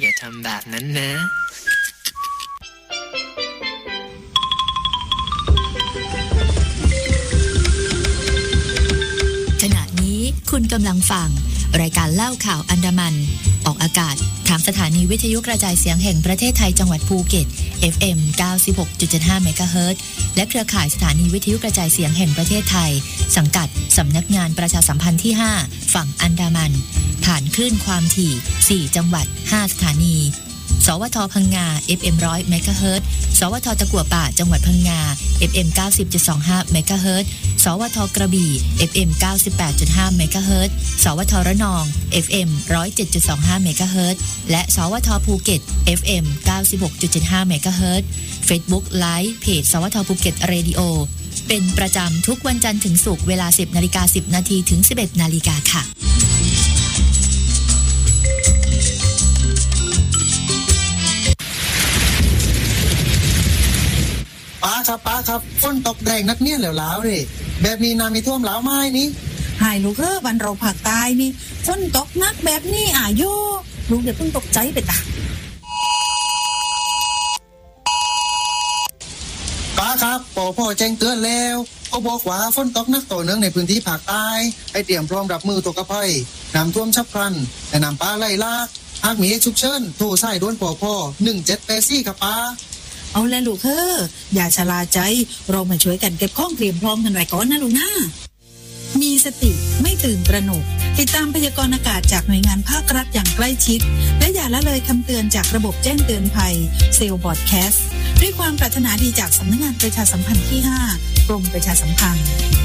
อย่าทำแบบนั้นนะขณะนี้คุณกำลังฟังรายการเล่าข่าวอันดามันออกอากาศทางสถานีวิทยุกระจายเสียงแห่งประเทศไทยจังหวัดภูเก็ต FM 96.75 เมกะเฮิรตซ์และเครือข่ายสถานีวิทยุกระจายเสียงแห่งประเทศไทยสังกัดสำนักงานประชาสัมพันธ์ที่ 5 ฝั่งอันดามันผ่านคลื่นความถี่4จังหวัด5สถานีสวทพังงา FM 100 เมกะเฮิรตซ์สวทตะกั่วป่าจังหวัดพังงา FM 90.25 เมกะเฮิรตซ์สวทกระบี่ FM 98.5 เมกะเฮิรตซ์สวทระนอง FM 107.25 เมกะเฮิรตซ์และสวทภูเก็ต FM 96.75 เมกะเฮิรตซ์ Facebook Live เพจสวทภูเก็ตเรดิโอเป็นประจำทุกวันจันทร์ถึงศุกร์เวลา 10:10 น.ถึง 11:00 น.ค่ะป้าครับฝนตกแรงนักเนี่ยแล้วเลยแบบนี้น้ำมีท่วมแล้วไหมนี่หายลูกวันเราภาคใต้นี่ฝนตกนักแบบนี้โยลูกเดี๋ยวเพิ่งตกใจไปตาป้าครับพ่อแจ้งเตือนแล้วเขาบอกว่าฝนตกหนักต่อเนื่องในพื้นที่ภาคใต้ให้เตรียมพร้อมรับมือตกกระภัยน้ำท่วมฉับพลันและน้ำป่าไหลหลากหากมีเหตุฉุกเฉินโทรสายด่วนพ่อ1784ครับป้าเอาแลลูกอย่าชะล่าใจเรามาช่วยกันเก็บข้องเตรียมพร้อมกันไว้ก่อนนะลูกนะมีสติไม่ตื่นตระหนกติดตามพยากรณ์อากาศจากหน่วยงานภาครัฐอย่างใกล้ชิดและอย่าละเลยคำเตือนจากระบบแจ้งเตือนภัยเซลล์บอดแคสต์ด้วยความปรารถนาดีจากสำนักงานประชาสัมพันธ์ที่ 5 กรมประชาสัมพันธ์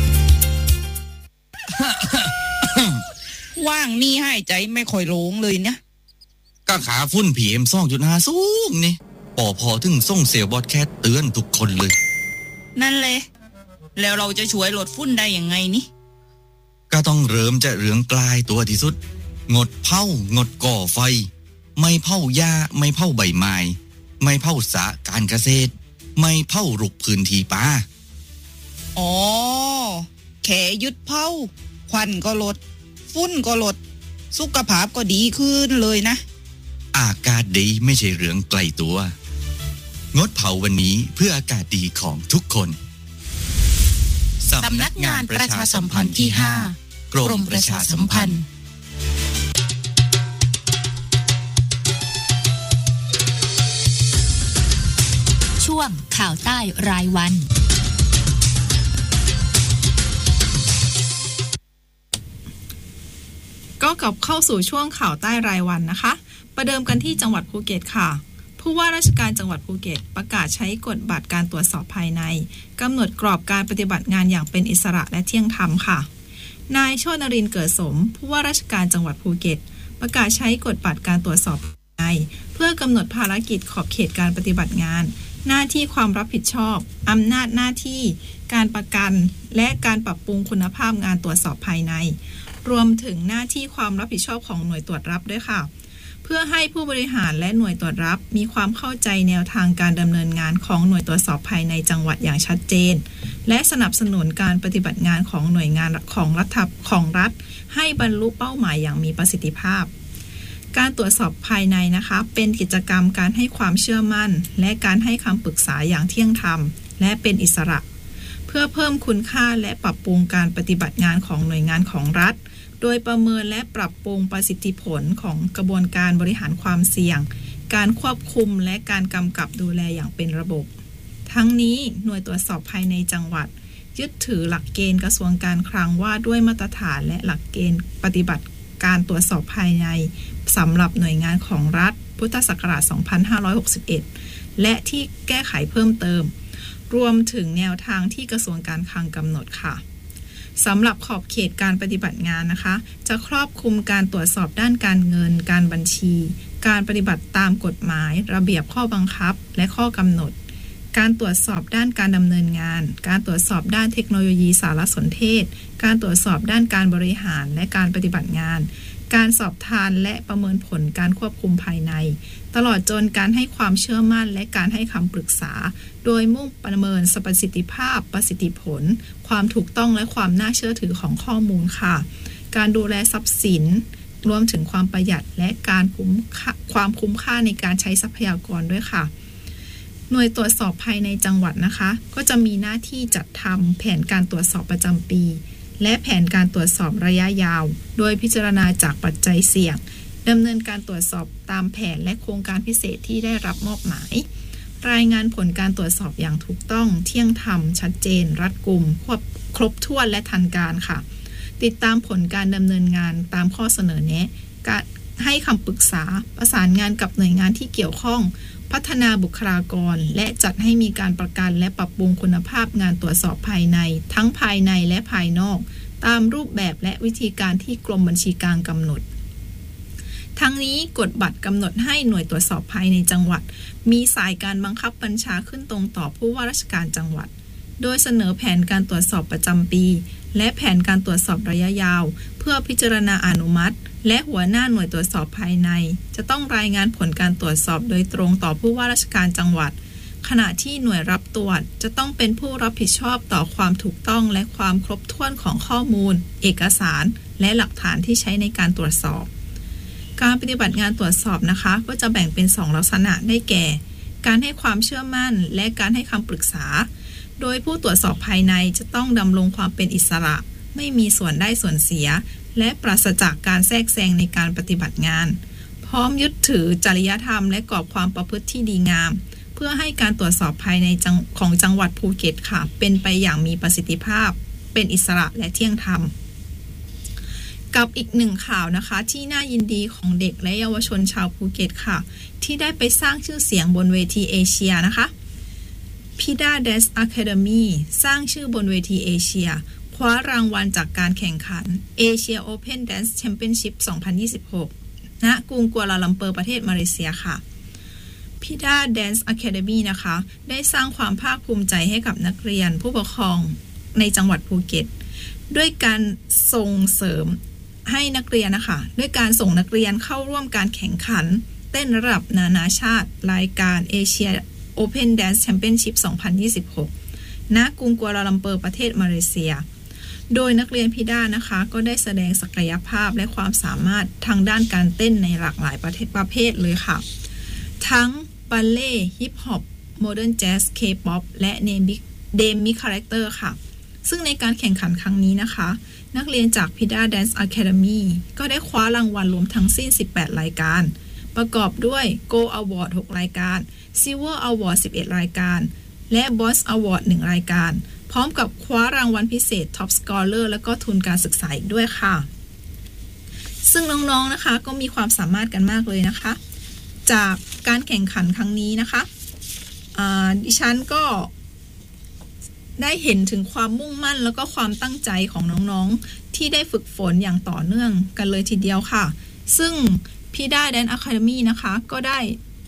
ว่างนี่หายใจไม่ค่อยโล่งเลยเนี่ยก็ขาฝุ่น PM 2.5 สูงนี่พอถึงส่งเซลล์บอดแคสต์เตือนทุกคนเลยนั่นเลยแล้วเราจะช่วยลดฝุ่นได้ยังไงนี่ก็ต้องเริ่มจากเรื่องใกล้ตัวที่สุดงดเผางดก่อไฟไม่เผาหญ้าไม่เผาใบไม้ไม่เผาสระการเกษตรไม่เผารุกพื้นที่ป่าอ๋อแค่หยุดเผาควันก็ลดฝุ่นก็ลดสุขภาพก็ดีขึ้นเลยนะอากาศดีไม่ใช่เรื่องไกลตัวงดเผาวันนี้เพื่ออากาศดีของทุกคนสำนักงานประชาสัมพันธ์ที่ 5 กรมประชาสัมพันธ์ช่วงข่าวใต้รายวันก็กลับเข้าสู่ช่วงข่าวใต้รายวันนะคะประเดิมกันที่จังหวัดภูเก็ตค่ะผู้ว่าราชการจังหวัดภูเก็ตประกาศใช้กฎบัตรการตรวจสอบภายในกำหนดกรอบการปฏิบัติงานอย่างเป็นอิสระและเที่ยงธรรมค่ะนายโชตินรินทร์เกิดสมผู้ว่าราชการจังหวัดภูเก็ตประกาศใช้กฎบัตรการตรวจสอบภายในเพื่อกำหนดภารกิจขอบเขตการปฏิบัติงานหน้าที่ความรับผิดชอบอำนาจหน้าที่การประกันและการปรับปรุงคุณภาพงานตรวจสอบภายในรวมถึงหน้าที่ความรับผิดชอบของหน่วยตรวจรับด้วยค่ะเพื่อให้ผู้บริหารและหน่วยตรวจรับมีความเข้าใจแนวทางการดำเนินงานของหน่วยตรวจสอบภายในจังหวัดอย่างชัดเจนและสนับสนุนการปฏิบัติงานของหน่วยงานของรัฐให้บรรลุเป้าหมายอย่างมีประสิทธิภาพการตรวจสอบภายในนะคะเป็นกิจกรรมการให้ความเชื่อมั่นและการให้คำปรึกษาอย่างเที่ยงธรรมและเป็นอิสระเพื่อเพิ่มคุณค่าและปรับปรุงการปฏิบัติงานของหน่วยงานของรัฐโดยประเมินและปรับปรุงประสิทธิผลของกระบวนการบริหารความเสี่ยงการควบคุมและการกำกับดูแลอย่างเป็นระบบทั้งนี้หน่วยตรวจสอบภายในจังหวัดยึดถือหลักเกณฑ์กระทรวงการคลังว่าด้วยมาตรฐานและหลักเกณฑ์ปฏิบัติการตรวจสอบภายในสำหรับหน่วยงานของรัฐพุทธศักราช 2561 และที่แก้ไขเพิ่มเติมรวมถึงแนวทางที่กระทรวงการคลังกำหนดค่ะสำหรับขอบเขตการปฏิบัติงานนะคะจะครอบคลุมการตรวจสอบด้านการเงินการบัญชีการปฏิบัติตามกฎหมายระเบียบข้อบังคับและข้อกำหนดการตรวจสอบด้านการดำเนินงานการตรวจสอบด้านเทคโนโลยีสารสนเทศการตรวจสอบด้านการบริหารและการปฏิบัติงานการสอบทานและประเมินผลการควบคุมภายในตลอดจนการให้ความเชื่อมั่นและการให้คำปรึกษาโดยมุ่งประเมินประสิทธิภาพประสิทธิผลความถูกต้องและความน่าเชื่อถือของข้อมูลค่ะการดูแลทรัพย์สินรวมถึงความประหยัดและความคุ้มค่าในการใช้ทรัพยากรด้วยค่ะหน่วยตรวจสอบภายในจังหวัดนะคะก็จะมีหน้าที่จัดทำแผนการตรวจสอบประจำปีและแผนการตรวจสอบระยะยาวโดยพิจารณาจากปัจจัยเสี่ยงดำเนินการตรวจสอบตามแผนและโครงการพิเศษที่ได้รับมอบหมายรายงานผลการตรวจสอบอย่างถูกต้องเที่ยงธรรมชัดเจนรัดกุมครบถ้วนและทันการค่ะติดตามผลการดำเนินงานตามข้อเสนอแนะการให้คำปรึกษาประสานงานกับหน่วยงานที่เกี่ยวข้องพัฒนาบุคลากรและจัดให้มีการประกันและปรับปรุงคุณภาพงานตรวจสอบภายในทั้งภายในและภายนอกตามรูปแบบและวิธีการที่กรมบัญชีกลางกำหนดทั้งนี้กฎบัตรกำหนดให้หน่วยตรวจสอบภายในจังหวัดมีสายการบังคับบัญชาขึ้นตรงต่อผู้ว่าราชการจังหวัดโดยเสนอแผนการตรวจสอบประจำปีและแผนการตรวจสอบระยะยาวเพื่อพิจารณาอนุมัติและหัวหน้าหน่วยตรวจสอบภายในจะต้องรายงานผลการตรวจสอบโดยตรงต่อผู้ว่าราชการจังหวัดขณะที่หน่วยรับตรวจจะต้องเป็นผู้รับผิดชอบต่อความถูกต้องและความครบถ้วนของข้อมูลเอกสารและหลักฐานที่ใช้ในการตรวจสอบการปฏิบัติงานตรวจสอบนะคะก็จะแบ่งเป็น2ลักษณะได้แก่การให้ความเชื่อมั่นและการให้คำปรึกษาโดยผู้ตรวจสอบภายในจะต้องดำรงความเป็นอิสระไม่มีส่วนได้ส่วนเสียและปราศจากการแทรกแซงในการปฏิบัติงานพร้อมยึดถือจริยธรรมและกรอบความประพฤติที่ดีงามเพื่อให้การตรวจสอบภายในของจังหวัดภูเก็ตค่ะเป็นไปอย่างมีประสิทธิภาพเป็นอิสระและเที่ยงธรรมกับอีกหนึ่งข่าวนะคะที่น่ายินดีของเด็กและเยาวชนชาวภูเก็ตค่ะที่ได้ไปสร้างชื่อเสียงบนเวทีเอเชียนะคะPIDA Dance Academy สร้างชื่อบนเวทีเอเชียคว้ารางวัลจากการแข่งขัน Asia Open Dance Championship 2026 ณ กรุงกัวลาลัมเปอร์ประเทศมาเลเซียค่ะ PIDA Dance Academy นะคะได้สร้างความภาคภูมิใจให้กับนักเรียนผู้ปกครองในจังหวัดภูเก็ตด้วยการส่งเสริมให้นักเรียนนะคะด้วยการส่งนักเรียนเข้าร่วมการแข่งขันเต้นระดับนานาชาติรายการ Asia Open Dance Championship 2026 ณ กรุงกัวลาลัมเปอร์ประเทศมาเลเซียโดยนักเรียนพิด้านะคะก็ได้แสดงศักยภาพและความสามารถทางด้านการเต้นในหลากหลายประเภทเลยค่ะทั้งบัลเล่ฮิปฮอปโมเดิร์นแจ๊สเคป๊อปและเดมิคาแรคเตอร์ค่ะซึ่งในการแข่งขันครั้งนี้นะคะนักเรียนจาก PIDA Dance Academy ก็ได้คว้ารางวัลรวมทั้งสิ้น18รายการประกอบด้วย Gold Award 6 รายการ Silver Award 11 รายการและ Bronze Award 1 รายการพร้อมกับคว้ารางวัลพิเศษ Top Scholar และก็ทุนการศึกษาอีกด้วยค่ะซึ่งน้องๆนะคะก็มีความสามารถกันมากเลยนะคะจากการแข่งขันครั้งนี้นะคะดิฉันก็ได้เห็นถึงความมุ่งมั่นแล้วก็ความตั้งใจของน้องๆที่ได้ฝึกฝนอย่างต่อเนื่องกันเลยทีเดียวค่ะซึ่งPIDA Dance Academy นะคะก็ได้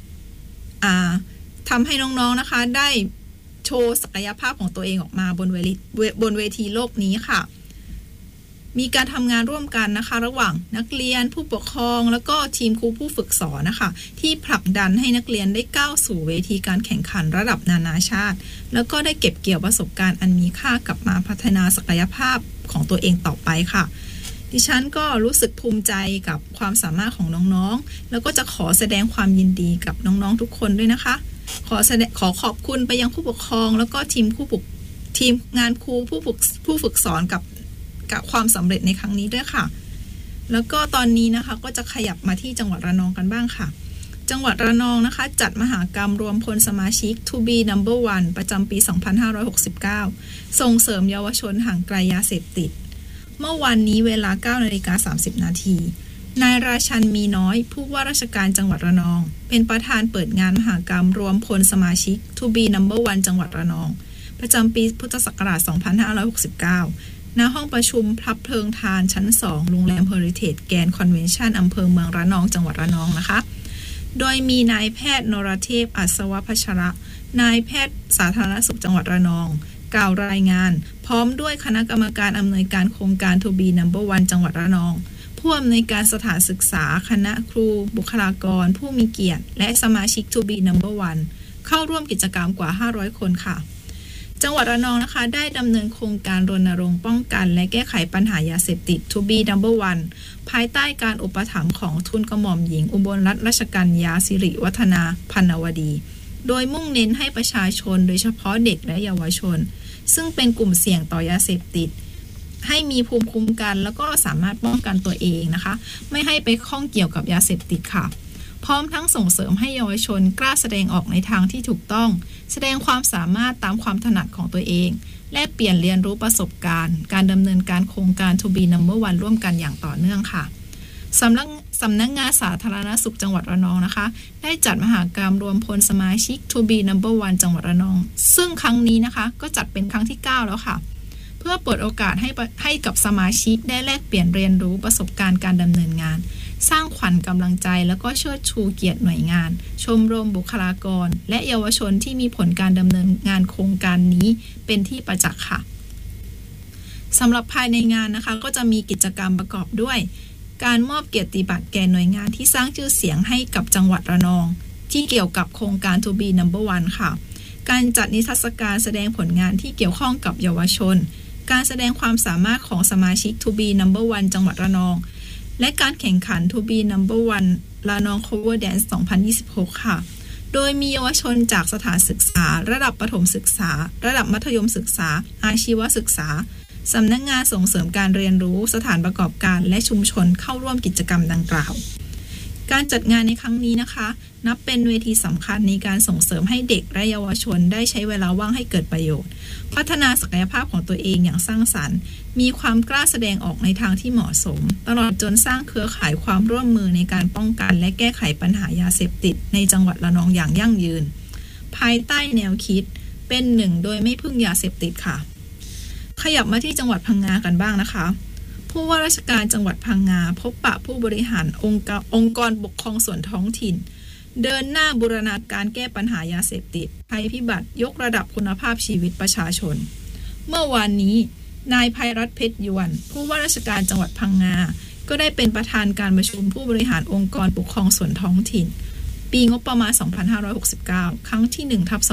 ทำให้น้องๆนะคะได้โชว์ศักยภาพของตัวเองออกมาบนเวทีโลกนี้ค่ะมีการทำงานร่วมกันนะคะระหว่างนักเรียนผู้ปกครองแล้วก็ทีมครูผู้ฝึกสอนนะคะที่ผลักดันให้นักเรียนได้ก้าวสู่เวทีการแข่งขันระดับนานาชาติแล้วก็ได้เก็บเกี่ยวประสบการณ์อันมีค่ากลับมาพัฒนาศักยภาพของตัวเองต่อไปค่ะดิฉันก็รู้สึกภูมิใจกับความสามารถของน้องๆแล้วก็จะขอแสดงความยินดีกับน้องๆทุกคนด้วยนะคะขอขอบคุณไปยังผู้ปกครองแล้วก็ทีมงานครูผู้ฝึกสอนกับความสำเร็จในครั้งนี้ด้วยค่ะแล้วก็ตอนนี้นะคะก็จะขยับมาที่จังหวัดระนองกันบ้างค่ะจังหวัดระนองนะคะจัดมหกรรมรวมพลสมาชิก To Be Number One ประจำปี 2569 ส่งเสริมเยาวชนห่างไกลยาเสพติดเมื่อวันนี้เวลา 9:30 น.นายราชันมีน้อยผู้ว่าราชการจังหวัดระนองเป็นประธานเปิดงานมหกรรมรวมพลสมาชิก To Be Number One จังหวัดระนองประจำปีพุทธศักราช 2569 ณ ห้องประชุมพลับเพลิงทานชั้น 2 โรงแรมเฮอริเทจแกรนด์คอนเวนชั่นอำเภอเมืองระนองจังหวัดระนองนะคะโดยมีนายแพทย์นรเทพอัศวพัชระนายแพทย์สาธารณสุขจังหวัดระนองกล่าวรายงานพร้อมด้วยคณะกรรมการอำนวยการโครงการ To Be Number One จังหวัดระนองผู้อำนวยการสถานศึกษาคณะครูบุคลากรผู้มีเกียรติและสมาชิก To Be Number One เข้าร่วมกิจกรรมกว่า500คนค่ะจังหวัดระนองนะคะได้ดำเนินโครงการรณรงค์ป้องกันและแก้ไขปัญหายาเสพติด To be number one ภายใต้การอุปถัมภ์ของทุนกระหม่อมหญิงอุบลรัตนราชกัญญาสิริวัฒนาพันวดีโดยมุ่งเน้นให้ประชาชนโดยเฉพาะเด็กและเยาวชนซึ่งเป็นกลุ่มเสี่ยงต่อยาเสพติดให้มีภูมิคุ้มกันแล้วก็สามารถป้องกันตัวเองนะคะไม่ให้ไปข้องเกี่ยวกับยาเสพติดค่ะพร้อมทั้งส่งเสริมให้เยาวชนกล้าแสดงออกในทางที่ถูกต้องแสดงความสามารถตามความถนัดของตัวเองแลกเปลี่ยนเรียนรู้ประสบการณ์การดำเนินการโครงการ To be number one ร่วมกันอย่างต่อเนื่องค่ะสำนักงานสาธารณสุขจังหวัดระนองนะคะได้จัดมหกรรมรวมพลสมาชิก To be number one จังหวัดระนองซึ่งครั้งนี้นะคะก็จัดเป็นครั้งที่ 9 แล้วค่ะเพื่อเปิดโอกาสให้กับสมาชิกได้แลกเปลี่ยนเรียนรู้ประสบการณ์การดำเนินงานสร้างขวัญกำลังใจแล้วก็เชิดชูเกียรติหน่วยงานชมรมบุคลากรและเยาวชนที่มีผลการดำเนินงานโครงการนี้เป็นที่ประจักษ์ค่ะสำหรับภายในงานนะคะก็จะมีกิจกรรมประกอบด้วยการมอบเกียรติบัตรแก่หน่วยงานที่สร้างชื่อเสียงให้กับจังหวัดระนองที่เกี่ยวกับโครงการ To be number one ค่ะการจัดนิทรรศการแสดงผลงานที่เกี่ยวข้องกับเยาวชนการแสดงความสามารถของสมาชิก To be number one จังหวัดระนองและการแข่งขัน To be number one ระนอง Cover Dance 2026 ค่ะโดยมีเยาวชนจากสถานศึกษาระดับประถมศึกษาระดับมัธยมศึกษาอาชีวศึกษาสำนักงานส่งเสริมการเรียนรู้สถานประกอบการและชุมชนเข้าร่วมกิจกรรมดังกล่าวการจัดงานในครั้งนี้นะคะนับเป็นเวทีสำคัญในการส่งเสริมให้เด็กและเยาวชนได้ใช้เวลาว่างให้เกิดประโยชน์พัฒนาศักยภาพของตัวเองอย่างสร้างสรรค์มีความกล้าแสดงออกในทางที่เหมาะสมตลอดจนสร้างเครือข่ายความร่วมมือในการป้องกันและแก้ไขปัญหายาเสพติดในจังหวัดระนองอย่างยั่งยืนภายใต้แนวคิดเป็นหนึ่งโดยไม่พึ่งยาเสพติดค่ะขยับมาที่จังหวัดพังงากันบ้างนะคะผู้ว่าราชการจังหวัดพังงาพบปะผู้บริหารองค์กรปกครองส่วนท้องถิ่นเดินหน้าบูรณาการแก้ปัญหายาเสพติดภัยพิบัติยกระดับคุณภาพชีวิตประชาชนเมื่อวานนี้นายภัยรัตน์เพชรยวนผู้ว่าราชการจังหวัดพังงาก็ได้เป็นประธานการประชุมผู้บริหารองค์กรปกครองส่วนท้องถิ่นปีงบประมาณ 2569 ครั้งที่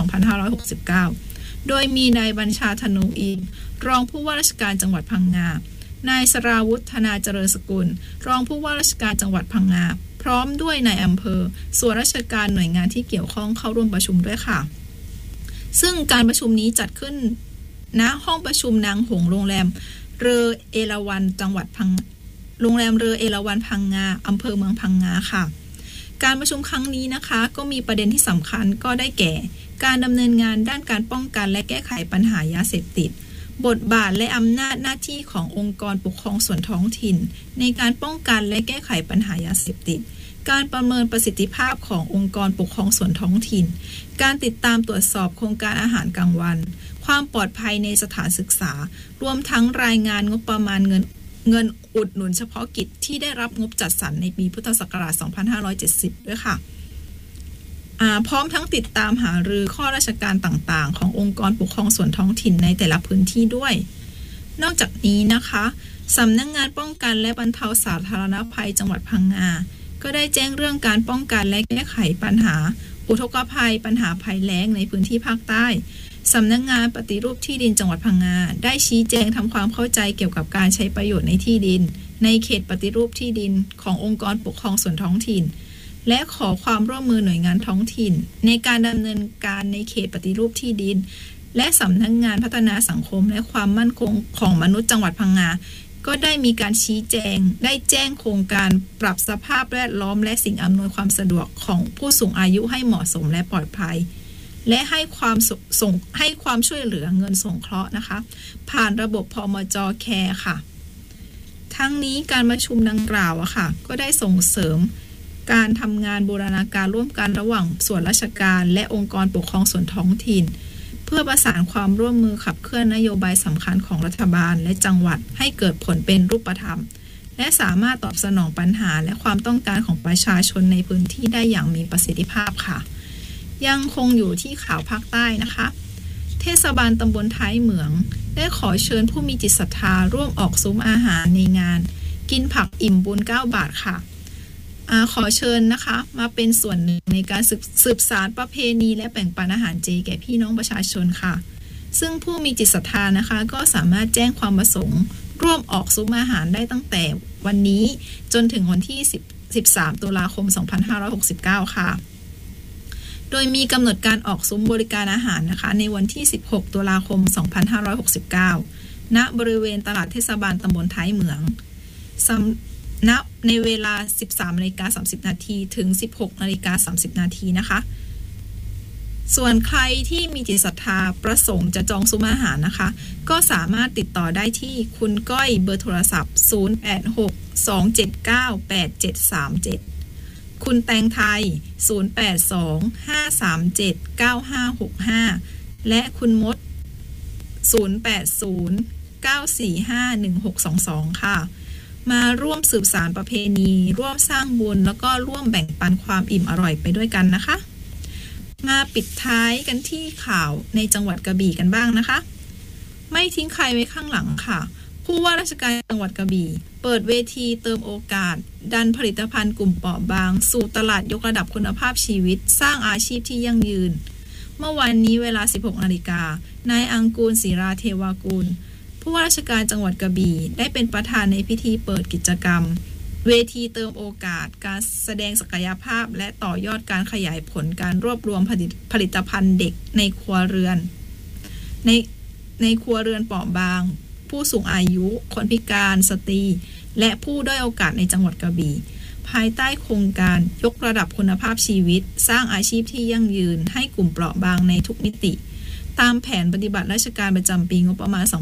1/2569 โดยมีนายบัญชาธนูอินรองผู้ว่าราชการจังหวัดพังงานายสราวุฒิธนาเจริญสกุลรองผู้ว่าราชการจังหวัดพังงาพร้อมด้วยนายอำเภอส่วนราชการหน่วยงานที่เกี่ยวข้องเข้าร่วมประชุมด้วยค่ะซึ่งการประชุมนี้จัดขึ้นณห้องประชุมนางหงส์โรงแรมเรือเอราวัณจังหวัดโรงแรมเรือเอราวัณพังงาอำเภอเมืองพังงาค่ะการประชุมครั้งนี้นะคะก็มีประเด็นที่สำคัญก็ได้แก่การดำเนินงานด้านการป้องกันและแก้ไขปัญหายาเสพติดบทบาทและอำนาจหน้าที่ขององค์กรปกครองส่วนท้องถิ่นในการป้องกันและแก้ไขปัญหายาเสพติดการประเมินประสิทธิภาพขององค์กรปกครองส่วนท้องถิ่นการติดตามตรวจสอบโครงการอาหารกลางวันความปลอดภัยในสถานศึกษารวมทั้งรายงานงบประมาณเงินอุดหนุนเฉพาะกิจที่ได้รับงบจัดสรรในปีพุทธศักราช 2570 ด้วยค่ะพร้อมทั้งติดตามหารือข้อราชการต่างๆขององค์กรปกครองส่วนท้องถิ่นในแต่ละพื้นที่ด้วยนอกจากนี้นะคะสำนักงานป้องกันและบรรเทาสาธารณภัยจังหวัดพังงาก็ได้แจ้งเรื่องการป้องกันและแก้ไขปัญหาอุทกภัยปัญหาภัยแล้งในพื้นที่ภาคใต้สำนักงานปฏิรูปที่ดินจังหวัดพังงาได้ชี้แจงทำความเข้าใจเกี่ยวกับการใช้ประโยชน์ในที่ดินในเขตปฏิรูปที่ดินขององค์กรปกครองส่วนท้องถิ่นและขอความร่วมมือหน่วยงานท้องถิ่นในการดำเนินการในเขตปฏิรูปที่ดินและสำนักงานพัฒนาสังคมและความมั่นคงของมนุษย์จังหวัดพังงาก็ได้มีการชี้แจงได้แจ้งโครงการปรับสภาพแวดล้อมและสิ่งอำนวยความสะดวกของผู้สูงอายุให้เหมาะสมและปลอดภัยและให้ความช่วยเหลือเงินสงเคราะห์นะคะผ่านระบบพมจ.แคร์ค่ะทั้งนี้การประชุมดังกล่าวค่ะก็ได้ส่งเสริมการทำงานบูรณาการร่วมกันระหว่างส่วนราชการและองค์กรปกครองส่วนท้องถิ่นเพื่อประสานความร่วมมือขับเคลื่อนนโยบายสำคัญของรัฐบาลและจังหวัดให้เกิดผลเป็นรูปธรรมและสามารถตอบสนองปัญหาและความต้องการของประชาชนในพื้นที่ได้อย่างมีประสิทธิภาพค่ะยังคงอยู่ที่ข่าวภาคใต้นะคะเทศบาลตำบลท้ายเหมืองได้ขอเชิญผู้มีจิตศรัทธาร่วมออกซุ้มอาหารในงานกินผักอิ่มบุญ9 บาทค่ะขอเชิญนะคะมาเป็นส่วนหนึ่งในการสืบสานประเพณีและแบ่งปันอาหารเจแก่พี่น้องประชาชนค่ะซึ่งผู้มีจิตศรัทธานะคะก็สามารถแจ้งความประสงค์ร่วมออกซุ้มอาหารได้ตั้งแต่วันนี้จนถึงวันที่13 ตุลาคม 2569 ค่ะโดยมีกำหนดการออกซุ้มบริการอาหารนะคะในวันที่ 16 ตุลาคม 2569 ณ บริเวณตลาดเทศบาลตำบลท้ายเหมืองณในเวลา 13:30 นาทีถึง 16:30 นาทีนะคะส่วนใครที่มีจิตศรัทธาประสงค์จะจองซุ้มอาหารนะคะก็สามารถติดต่อได้ที่คุณก้อยเบอร์โทรศัพท์ 086-279-8737 คุณแตงไทย 082-537-9565 และคุณมด 080-945-1622 ค่ะมาร่วมสืบสานประเพณีร่วมสร้างบุญแล้วก็ร่วมแบ่งปันความอิ่มอร่อยไปด้วยกันนะคะมาปิดท้ายกันที่ข่าวในจังหวัดกระบี่กันบ้างนะคะไม่ทิ้งใครไว้ข้างหลังค่ะผู้ว่าราชการจังหวัดกระบี่เปิดเวทีเติมโอกาสดันผลิตภัณฑ์กลุ่มเปราะบางสู่ตลาดยกระดับคุณภาพชีวิตสร้างอาชีพที่ยั่งยืนเมื่อวันนี้เวลา 16 นาฬิกานายอังกูลศิราเทวากูลผู้ว่าราชการจังหวัดกระบี่ได้เป็นประธานในพิธีเปิดกิจกรรมเวทีเติมโอกาสการแสดงศักยภาพและต่อยอดการขยายผลการรวบรวมผลิตภัณฑ์เด็กในครัวเรือนในครัวเรือนเปราะบางผู้สูงอายุคนพิการสตรีและผู้ด้อยโอกาสในจังหวัดกระบี่ภายใต้โครงการยกระดับคุณภาพชีวิตสร้างอาชีพที่ยั่งยืนให้กลุ่มเปราะบางในทุกมิติตามแผนปฏิบัติราชการประจำปีงบประมาณ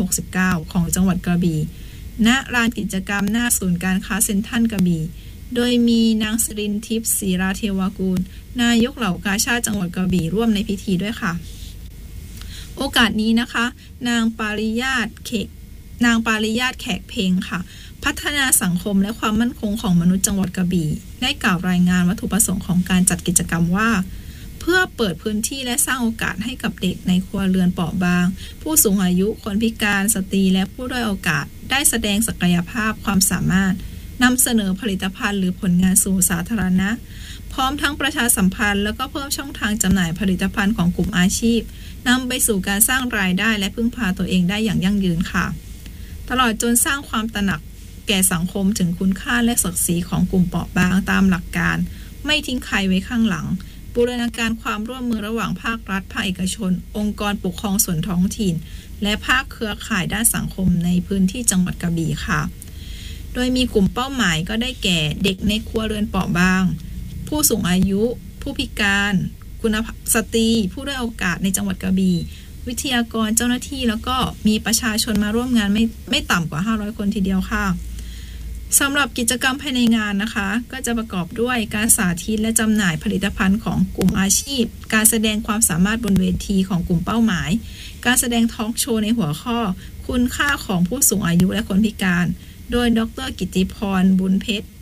2569 ของจังหวัดกระบี่ณลานกิจกรรมหน้าศูนย์การค้าเซ็นทรัลกระบี่โดยมีนางสรินทิพย์ศรีราเทวากูลนายกเหล่ากาชาดจังหวัดกระบี่ร่วมในพิธีด้วยค่ะโอกาสนี้นะคะนางปาริยาตแขกเพ็งค่ะพัฒนาสังคมและความมั่นคงของมนุษย์จังหวัดกระบี่ได้กล่าวรายงานวัตถุประสงค์ของการจัดกิจกรรมว่าเพื่อเปิดพื้นที่และสร้างโอกาสให้กับเด็กในครัวเรือนเปราะบางผู้สูงอายุคนพิการสตรีและผู้ด้อยโอกาสได้แสดงศักยภาพความสามารถนำเสนอผลิตภัณฑ์หรือผลงานสู่สาธารณะพร้อมทั้งประชาสัมพันธ์แล้วก็เพิ่มช่องทางจำหน่ายผลิตภัณฑ์ของกลุ่มอาชีพนำไปสู่การสร้างรายได้และพึ่งพาตัวเองได้อย่างยั่งยืนค่ะตลอดจนสร้างความตระหนักแก่สังคมถึงคุณค่าและศักดิ์ศรีของกลุ่มเปราะบางตามหลักการไม่ทิ้งใครไว้ข้างหลังบูรณาการความร่วมมือระหว่างภาครัฐภาคเอกชนองค์กรปกครองส่วนท้องถิ่นและภาคเครือข่ายด้านสังคมในพื้นที่จังหวัดกระบี่ค่ะโดยมีกลุ่มเป้าหมายก็ได้แก่เด็กในครัวเรือนเปราะบางผู้สูงอายุผู้พิการคุณภาพสตรีผู้ด้อยโอกาสในจังหวัดกระบี่วิทยากรเจ้าหน้าที่แล้วก็มีประชาชนมาร่วมงานไม่ต่ำกว่า500คนทีเดียวค่ะสำหรับกิจกรรมภายในงานนะคะก็จะประกอบด้วยการสาธิตและจำหน่ายผลิตภัณฑ์ของกลุ่มอาชีพการแสดงความสามารถบนเวทีของกลุ่มเป้าหมายการแสดงทอล์กโชว์ในหัวข้อคุณค่าของผู้สูงอายุและคนพิการโดยดร.กิติพรบุญเพชร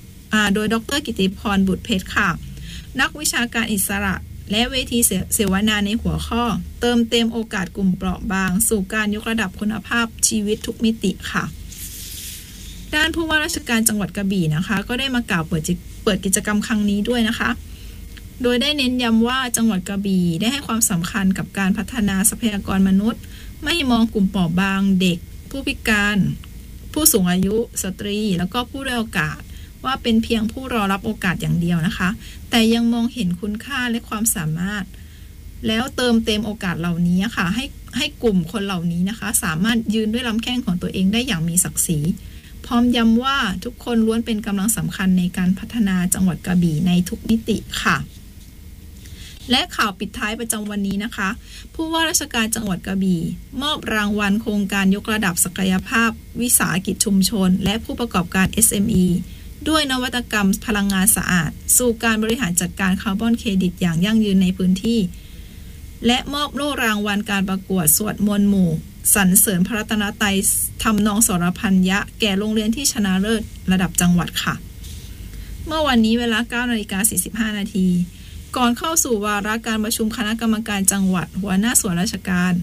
ค่ะนักวิชาการอิสระและเวทีเสวนาในหัวข้อเติมเต็มโอกาสกลุ่มเปราะบางสู่การยกระดับคุณภาพชีวิตทุกมิติค่ะด้านผู้ว่าราชการจังหวัดกระบี่นะคะก็ได้มากล่าวเปิดกิจกรรมครั้งนี้ด้วยนะคะโดยได้เน้นย้ำว่าจังหวัดกระบี่ได้ให้ความสำคัญกับการพัฒนาทรัพยากรมนุษย์ไม่มองกลุ่มเปราะบางเด็กผู้พิการผู้สูงอายุสตรีแล้วก็ผู้ด้อยโอกาสว่าเป็นเพียงผู้รอรับโอกาสอย่างเดียวนะคะแต่ยังมองเห็นคุณค่าและความสามารถแล้วเติมเต็มโอกาสเหล่านี้ค่ะให้กลุ่มคนเหล่านี้นะคะสามารถยืนด้วยลำแข้งของตัวเองได้อย่างมีศักดิ์ศรีพร้อมย้ำว่าทุกคนล้วนเป็นกำลังสำคัญในการพัฒนาจังหวัดกระบี่ในทุกมิติค่ะและข่าวปิดท้ายประจำวันนี้นะคะผู้ว่าราชการจังหวัดกระบี่มอบรางวัลโครงการยกระดับศักยภาพวิสาหกิจชุมชนและผู้ประกอบการ SME ด้วยนวัตกรรมพลังงานสะอาดสู่การบริหารจัดการคาร์บอนเครดิตอย่างยั่งยืนในพื้นที่และมอบโล่รางวัลการประกวดสวดมนต์หมู่สรรเสริญพระรัตนตรัยทำนองสรพัญญะแก่โรงเรียนที่ชนะเลิศระดับจังหวัดค่ะเมื่อวันนี้เวลา 9:45 น.ก่อนเข้าสู่วาระการประชุมคณะกรรมการจังหวัดหัวหน้าส่วนราชการ